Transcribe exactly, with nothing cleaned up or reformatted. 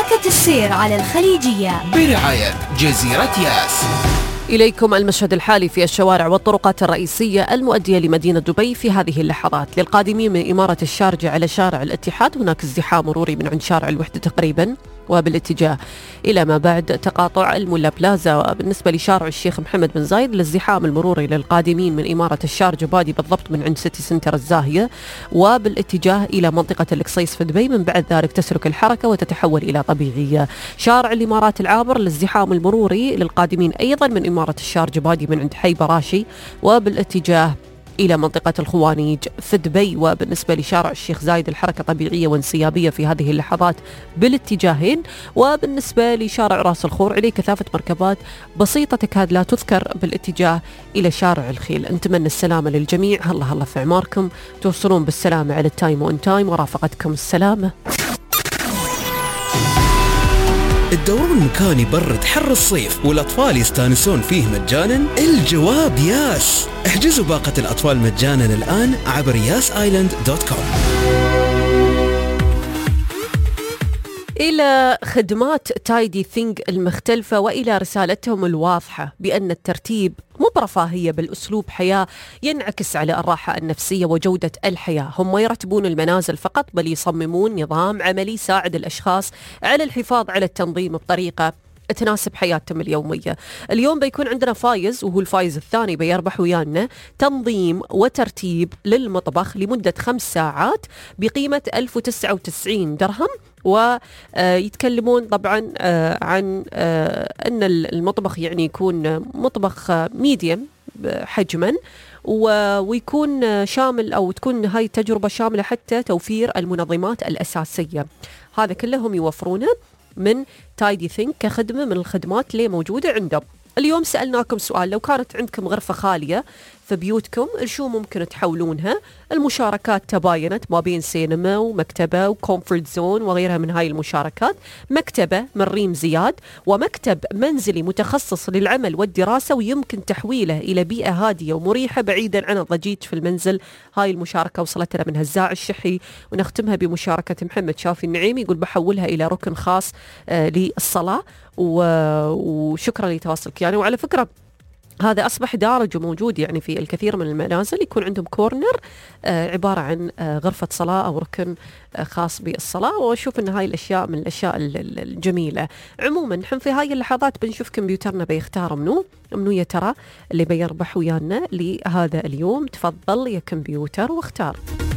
حركة السير على الخليجية برعاية جزيرة ياس. إليكم المشهد الحالي في الشوارع والطرقات الرئيسية المؤدية لمدينة دبي في هذه اللحظات. للقادمين من إمارة الشارجة على شارع الاتحاد هناك ازدحام مروري من عند شارع الوحدة تقريبا وبالاتجاه إلى ما بعد تقاطع الملا بلازا. وبالنسبة لشارع الشيخ محمد بن زايد الازدحام المروري للقادمين من إمارة الشارجة بادي بالضبط من عند سيتي سنتر الزاهية وبالاتجاه إلى منطقة القصيص في دبي. من بعد ذلك تسلك الحركة وتتحول إلى طبيعية. شارع الإمارات العابر الازدحام المروري للقادمين أيضا من إمارة الشارجة بادي من عند حي براشي وبالاتجاه إلى منطقة الخوانيج في دبي. وبالنسبة لشارع الشيخ زايد الحركة طبيعية وانسيابية في هذه اللحظات بالاتجاهين. وبالنسبة لشارع راس الخور عليه كثافة مركبات بسيطة تكاد لا تذكر بالاتجاه إلى شارع الخيل. نتمنى السلامة للجميع. الله الله في عماركم توصلون بالسلامة على التايم وان تايم ورافقتكم السلامة. الدوران مكان يبرد حر الصيف والأطفال يستانسون فيه مجانا؟ الجواب ياس. احجزوا باقة الأطفال مجانا الآن عبر ياس آيلاند دوت كوم. إلى خدمات تايدي ثينج المختلفة وإلى رسالتهم الواضحة بأن الترتيب مو برفاهية بالأسلوب حياة ينعكس على الراحة النفسية وجودة الحياة. هم يرتبون المنازل فقط بل يصممون نظام عملي يساعد الأشخاص على الحفاظ على التنظيم بطريقة تناسب حياتهم اليومية. اليوم بيكون عندنا فايز وهو الفايز الثاني بيربح ويانا تنظيم وترتيب للمطبخ لمدة خمس ساعات بقيمة ألف وتسعة وتسعين درهم. ويتكلمون طبعا عن أن المطبخ يعني يكون مطبخ ميديم حجما ويكون شامل أو تكون هاي التجربة شاملة حتى توفير المنظمات الأساسية. هذا كلهم يوفرونه من تايدي ثينك كخدمة من الخدمات اللي موجودة عندهم. اليوم سألناكم سؤال: لو كانت عندكم غرفة خالية في بيوتكم شو ممكن تحولونها؟ المشاركات تباينت ما بين سينما ومكتبة وكومفورت زون وغيرها من هاي المشاركات. مكتبة من ريم زياد ومكتب منزلي متخصص للعمل والدراسة ويمكن تحويله إلى بيئة هادية ومريحة بعيدا عن الضجيج في المنزل. هاي المشاركة وصلتنا من هزاع الشحي. ونختمها بمشاركة محمد شافي النعيمي يقول بحولها إلى ركن خاص آه للصلاة. وشكرا لتواصلك يعني. وعلى فكرة هذا أصبح دارج وموجود يعني في الكثير من المنازل يكون عندهم كورنر آه عبارة عن آه غرفة صلاة أو ركن آه خاص بالصلاة. وأشوف أن هاي الأشياء من الأشياء الجميلة. عموما نحن في هاي اللحظات بنشوف كمبيوترنا بيختار منو منو يا ترى اللي بيربح ويانا لهذا اليوم. تفضل يا كمبيوتر واختار.